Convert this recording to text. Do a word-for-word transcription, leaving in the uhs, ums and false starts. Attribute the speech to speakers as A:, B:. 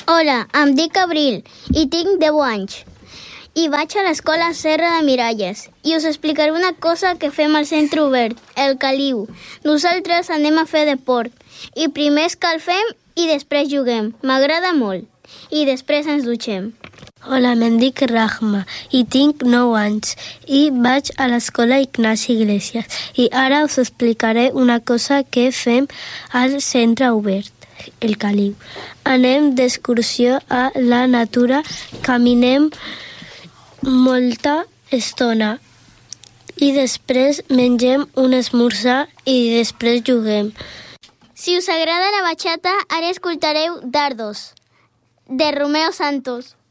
A: Hola, em dic Abril i tinc deu anys. I vaig a l'escola Serra de Miralles i us explicaré una cosa que fem al centre obert, el Caliu. Nosaltres anem a fer deport i primer escalfem i després juguem. M'agrada molt. I després ens dutxem.
B: Hola, em dic Rahma i tinc nou anys i vaig a l'escola Ignasi Iglesias i ara us explicaré una cosa que fem al centre obert, el Caliu. Anem d'excursió a la natura, caminem molta estona i després mengem un esmorzar i després juguem.
A: Si us agrada la bachata, ara escoltareu Dardos, de Romeo Santos.